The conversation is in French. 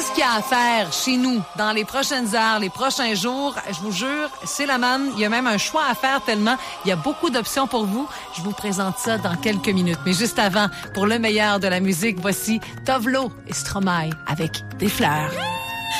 Qu'est-ce qu'il y a à faire chez nous dans les prochaines heures, les prochains jours? Je vous jure, c'est la manne. Il y a même un choix à faire tellement il y a beaucoup d'options pour vous. Je vous présente ça dans quelques minutes. Mais juste avant, pour le meilleur de la musique, voici Tovlo et Stromae avec Des fleurs.